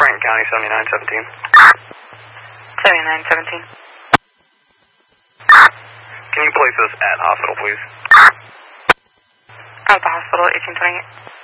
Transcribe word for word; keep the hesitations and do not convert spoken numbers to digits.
Franklin County, seventy-nine seventeen. seventy-nine seventeen. Can you place us at hospital, please? At the hospital, eighteen twenty-eight.